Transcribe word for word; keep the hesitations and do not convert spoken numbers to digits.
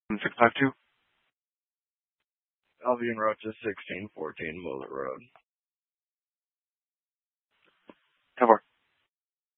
six five two. Albion Rocha, sixteen fourteen Mullet Road. ten four.